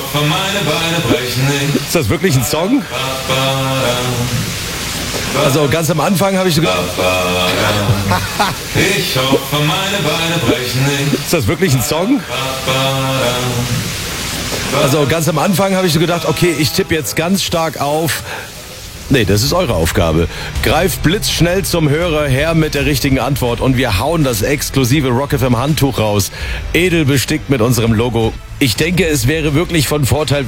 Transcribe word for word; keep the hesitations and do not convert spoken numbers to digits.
hoffe, meine Beine brechen nicht. Ist das wirklich ein Song? Also ganz am Anfang habe ich so gedacht... Ich hoffe, meine Beine brechen nicht. Ist das wirklich ein Song? Also ganz am Anfang habe ich so gedacht, okay, ich tippe jetzt ganz stark auf... Nee, das ist eure Aufgabe. Greift blitzschnell zum Hörer her mit der richtigen Antwort und wir hauen das exklusive Rock F M Handtuch raus. Edel bestickt mit unserem Logo. Ich denke, es wäre wirklich von Vorteil,